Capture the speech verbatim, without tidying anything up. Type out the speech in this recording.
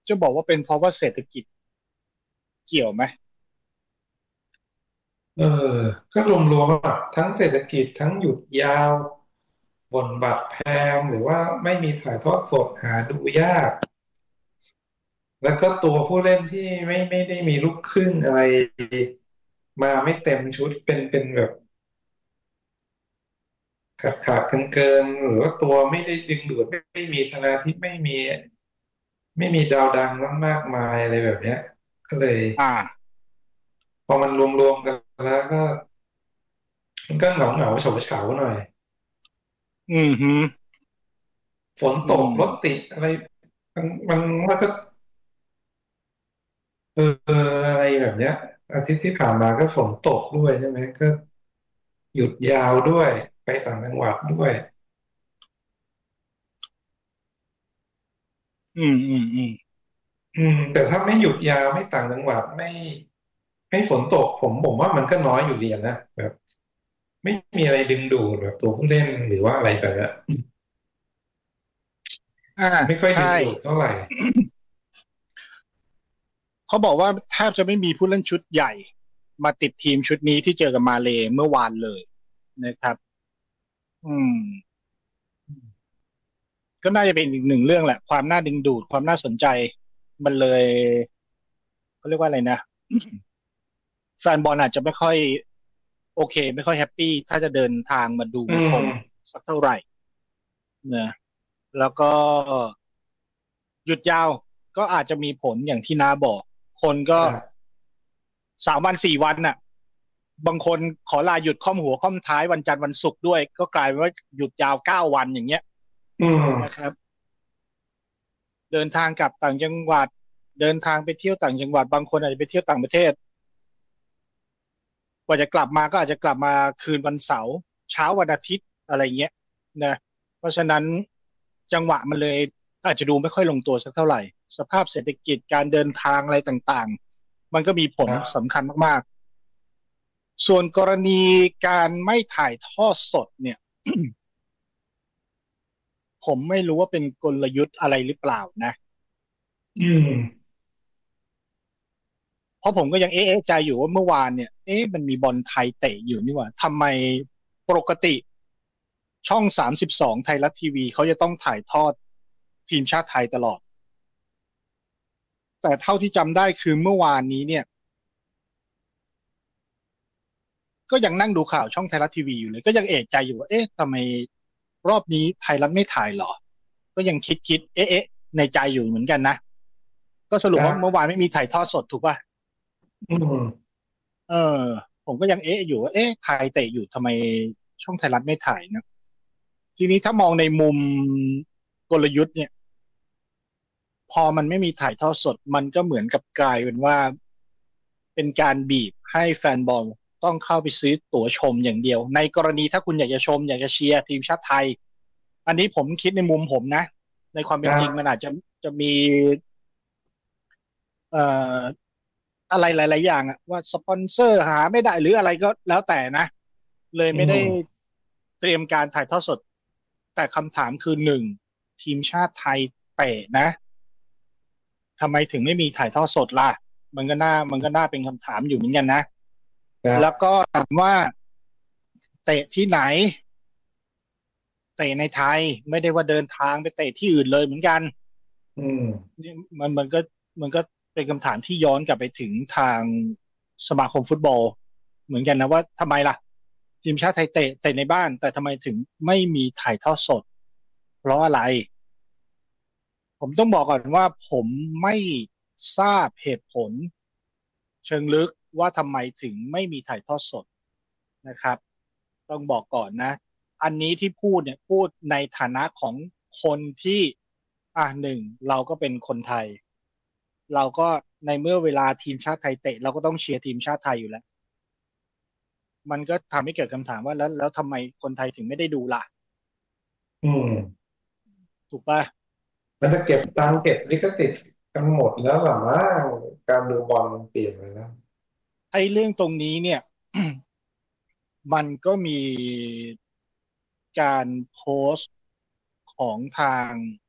จะบอกว่าเป็นเพราะว่าเศรษฐกิจเกี่ยวไหมเออก็รวมๆอะทั้งเศรษฐกิจทั้งหยุดยาวบนบัตรแพงหรือว่าไม่มีถ่ายทอดสดหาดูยากแล้วก็ตัวผู้เล่นที่ไม่ไม่ได้มีลูกครึ่งอะไรมาไม่เต็มชุดเป็นเป็นแบบขาดขาดเกินเกินหรือว่าตัวไม่ได้ดึงดูดไม่ไม่มีชนะทิพย์ไม่มีไม่มีดาวดังมากมายอะไรแบบเนี้ยก็เลยอ่าพอมันรวมๆกันแล้วก็มันก็เหงาเหงาเฉาเฉาๆหน่อยอืมฮึฝนอืตกมรถติดอะไรมันมันมันก็ เออเอออะไรแบบเนี้ยอาทิตย์ที่ผ่านมาก็ฝนตกด้วยใช่ไหมก็หยุดยาวด้วยไปต่างจังหวัดด้วยอืมอืมอืมอืมแต่ถ้าไม่หยุดยาวไม่ต่างจังหวัดไม่ไม่ฝนตกผมผมว่ามันก็น้อยอยู่ดีนะแบบไม่มีอะไรดึงดูดแบบตัวผู้เล่นหรือว่าอะไรแบบเนี้ยอ่าไม่ค่อยใช่ดึงดูดเท่าไหร่เขาบอกว่าแทบจะไม่มีผู้เล่นชุดใหญ่มาติดทีมชุดนี้ที่เจอกับมาเลย์เมื่อวานเลยนะครับอืมก็น่าจะเป็นอีกหนึ่งเรื่องแหละความน่าดึงดูดความน่าสนใจมันเลยเขาเรียกว่าอะไรนะแฟนบอลอาจจะไม่ค่อยโอเคไม่ค่อยแฮปปี้ถ้าจะเดินทางมาดูอืมาชมมสักเท่าไหร่นะแล้วก็หยุดยาวก็อาจจะมีผลอย่างที่น้าบอกคนก็ครับสามวันสี่วันน่ะบางคนขอลาหยุดค่อมหัวค่อมท้ายวันจันทร์วันศุกร์ด้วยก็กลายเป็นว่าหยุดยาวเก้าวันอย่างเงี้ยอืมนะครับเดินทางกลับต่างจังหวัดเดินทางไปเที่ยวต่างจังหวัดบางคนอาจจะไปเที่ยวต่างประเทศกว่าจะกลับมาก็อาจจะกลับมาคืนวันเสาร์เช้าวันอาทิตย์อะไรเงี้ยนะเพราะฉะนั้นจังหวะมันเลยอาจจะดูไม่ค่อยลงตัวสักเท่าไหร่สภาพเศรษฐกิจการเดินทางอะไรต่างๆมันก็มีผลครับสำคัญมากๆส่วนกรณีการไม่ถ่ายทอดสดเนี่ย ผมไม่รู้ว่าเป็นกลยุทธ์อะไรหรือเปล่านะอืมเพราะผมก็ยังเอ๊ะใจอยู่ว่าเมื่อวานเนี่ยเอ๊ะมันมีบอลไทยเตะอยู่นี่หว่าทำไมปกติช่องสามสิบสองไทยรัฐทีวีเขาจะต้องถ่ายทอดทีมชาติไทยตลอดแต่เท่าที่จำได้คือเมื่อวานนี้เนี่ยก็ยังนั่งดูข่าวช่องไทยรัฐทีวีอยู่เลยก็ยังเอะใจอยู่ว่าเอ๊ะทำไมรอบนี้ไทยรัฐไม่ถ่ายหรอก็ยังคิดคิดเอ๊ะเอ๊ะในใจอยู่เหมือนกันนะก็สรุปว่าเมื่อครับวานไม่มีถ่ายทอดสดถูกป่ะอืมเออผมก็ยังเอ๊ะอยู่ว่าเอ๊ะใครเตะอยู่ทำไมช่องไทยรัฐไม่ถ่ายนะทีนี้ถ้ามองในมุมกลยุทธ์เนี่ยพอมันไม่มีถ่ายทอดสดมันก็เหมือนกับกลายเป็นว่าเป็นการบีบให้แฟนบอลต้องเข้าไปซื้อตั๋วชมอย่างเดียวในกรณีถ้าคุณอยากจะชมอยากจะเชียร์ทีมชาติไทยอันนี้ผมคิดในมุมผมนะในความคเป็นรับจริงมันอาจจะจะมีเอ่ออะไรหลายๆอย่างอะว่าสปอนเซอร์หาไม่ได้หรืออะไรก็แล้วแต่นะ เลยอืไม่ได้มเตรียมการถ่ายทอดสดแต่คำถามคือหนึ่งทีมชาติไทยเตะนะทำไมถึงไม่มีถ่ายทอดสดล่ะมันก็น่ามันก็น่าเป็นคำถามอยู่เหมือนกันนะแล้วครับก็ถามว่าเตะที่ไหนเตะในไทยไม่ได้ว่าเดินทางไปเตะที่อื่นเลยเหมือนกันอืมนี่มันมันก็มันก็เป็นคำถามที่ย้อนกลับไปถึงทางสมาคมฟุตบอลเหมือนกันนะว่าทำไมล่ะทีมชาติไทยเตะเตะในบ้านแต่ทำไมถึงไม่มีถ่ายทอดสด เพราะอะไร ผมต้องบอกก่อนว่าผมไม่ทราบเหตุผลเชิงลึกว่าทำไมถึงไม่มีถ่ายทอดสดนะครับต้องบอกก่อนนะอันนี้ที่พูดเนี่ยพูดในฐานะของคนที่อ่ะหนึ่งเราก็เป็นคนไทยเราก็ในเมื่อเวลาทีมชาติไทยเตะเราก็ต้องเชียร์ทีมชาติไทยอยู่แล้วมันก็ทำให้เกิดคำถามว่าแล้วแล้วทำไมคนไทยถึงไม่ได้ดูล่ะอืมถูกปะมันจะเก็บตังค์เก็บลิขสิทธิ์กันหมดแล้วหรือว่าการดูบอลมันเปลี่ยนไปแล้วไอ้เรื่องตรงนี้เนี่ย มันก็มีการโพสต์ของทาง